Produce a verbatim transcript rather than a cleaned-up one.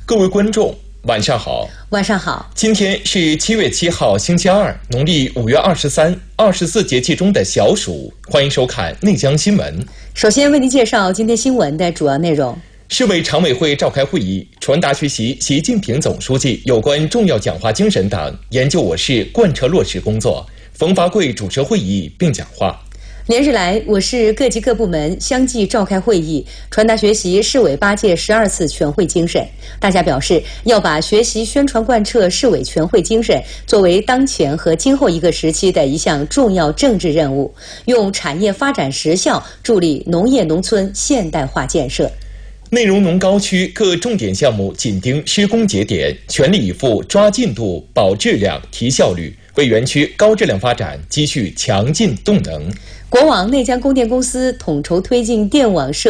各位观众，晚上好。 晚上好。 今天是七月七号，星期二，农历五月二十三，二十四节气中的小暑。欢迎收看内江新闻。 首先为您介绍今天新闻的主要内容。 市委常委会召开会议，传达学习习近平总书记有关重要讲话精神等研究我市贯彻落实工作。冯发贵主持会议并讲话。 连日来，我市各级各部门相继召开会议，传达学习市委八届十二次全会精神。大家表示，要把学习宣传贯彻市委全会精神作为当前和今后一个时期的一项重要政治任务，用产业发展实效助力农业农村现代化建设。 内容农高区各重点项目紧盯施工节点，全力以赴抓进度、保质量、提效率，为园区高质量发展积蓄强劲动能。 国网内江供电公司统筹推进电网设